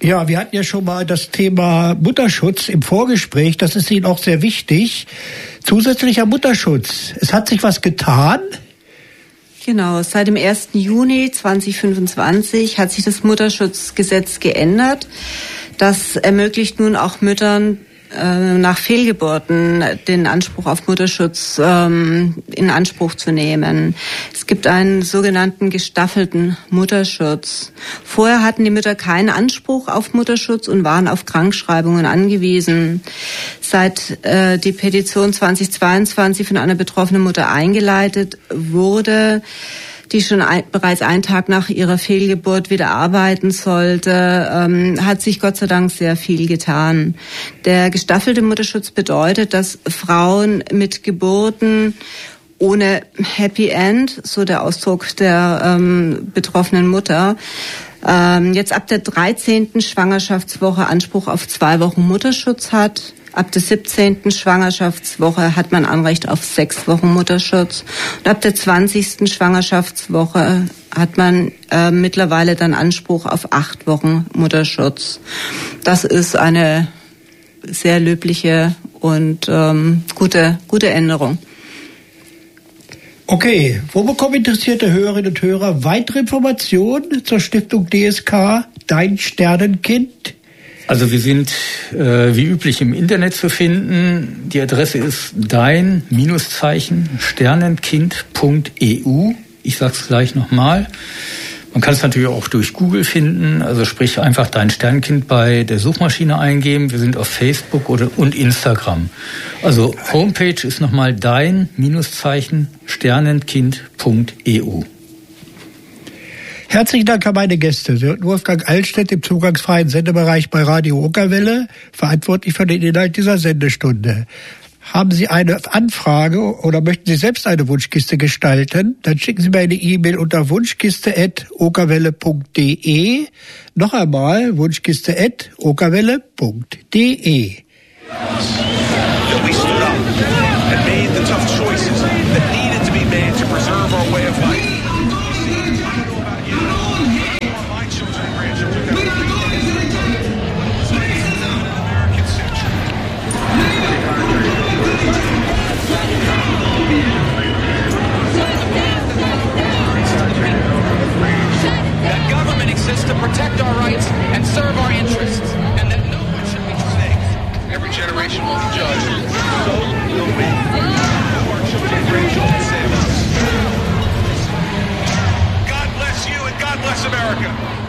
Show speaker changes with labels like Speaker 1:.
Speaker 1: Ja, wir hatten ja schon mal das Thema Mutterschutz im Vorgespräch. Das ist Ihnen auch sehr wichtig. Zusätzlicher Mutterschutz. Es hat sich was getan?
Speaker 2: Genau, seit dem 1. Juni 2025 hat sich das Mutterschutzgesetz geändert. Das ermöglicht nun auch Müttern nach Fehlgeburten den Anspruch auf Mutterschutz in Anspruch zu nehmen. Es gibt einen sogenannten gestaffelten Mutterschutz. Vorher hatten die Mütter keinen Anspruch auf Mutterschutz und waren auf Krankschreibungen angewiesen. Seit die Petition 2022 von einer betroffenen Mutter eingeleitet wurde, die schon bereits einen Tag nach ihrer Fehlgeburt wieder arbeiten sollte, hat sich Gott sei Dank sehr viel getan. Der gestaffelte Mutterschutz bedeutet, dass Frauen mit Geburten ohne Happy End, so der Ausdruck der betroffenen Mutter, jetzt ab der 13. Schwangerschaftswoche Anspruch auf 2 Wochen Mutterschutz hat. Ab der 17. Schwangerschaftswoche hat man Anrecht auf 6 Wochen Mutterschutz. Und ab der 20. Schwangerschaftswoche hat man mittlerweile dann Anspruch auf 8 Wochen Mutterschutz. Das ist eine sehr löbliche und gute Änderung.
Speaker 1: Okay, wo bekommen interessierte Hörerinnen und Hörer weitere Informationen zur Stiftung DSK Dein Sternenkind?
Speaker 3: Also wir sind wie üblich im Internet zu finden. Die Adresse ist dein-sternenkind.eu. Ich sag's gleich nochmal. Man kann es natürlich auch durch Google finden. Also sprich einfach Dein Sternenkind bei der Suchmaschine eingeben. Wir sind auf Facebook und Instagram. Also Homepage ist nochmal dein-sternenkind.eu.
Speaker 1: Herzlichen Dank an meine Gäste. Sie hörten Wolfgang Altstedt im zugangsfreien Sendebereich bei Radio Okerwelle, verantwortlich für den Inhalt dieser Sendestunde. Haben Sie eine Anfrage oder möchten Sie selbst eine Wunschkiste gestalten? Dann schicken Sie mir eine E-Mail unter wunschkiste@okerwelle.de. Noch einmal wunschkiste@okerwelle.de.
Speaker 4: To protect our rights and serve our interests, and that no one should be safe. Every generation will be judged. So will we. Our children and grandchildren save us. God bless you and God bless America.